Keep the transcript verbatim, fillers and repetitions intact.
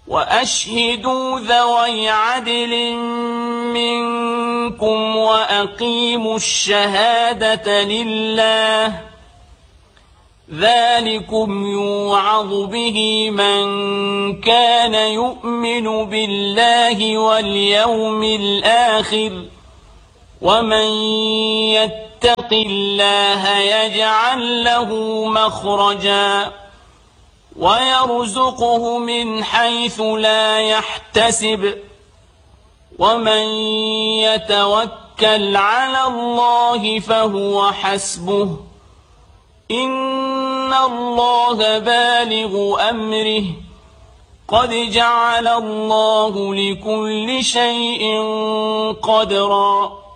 وأشهدوا ذوي عدل منكم وأقيموا الشهادة لله ذلكم يوعظ به من كان يؤمن بالله واليوم الآخر ومن يتق الله يجعل له مخرجا ويرزقه من حيث لا يحتسب ومن يتوكل على الله فهو حسبه إن الله بالغ أمره قد جعل الله لكل شيء قدرا.